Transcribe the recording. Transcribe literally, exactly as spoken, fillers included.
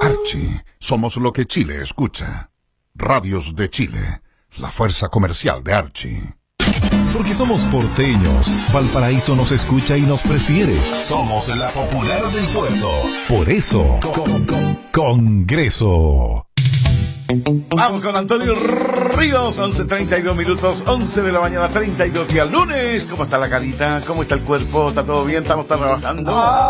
Archie, somos lo que Chile escucha. Radios de Chile, la fuerza comercial de Archie. Porque somos porteños, Valparaíso nos escucha y nos prefiere. Somos la popular del puerto. Por eso, con, con, Congreso. Vamos con Antonio Ríos, once treinta y dos minutos, once de la mañana, treinta y dos días lunes. ¿Cómo está la carita? ¿Cómo está el cuerpo? ¿Está todo bien? ¿Estamos trabajando?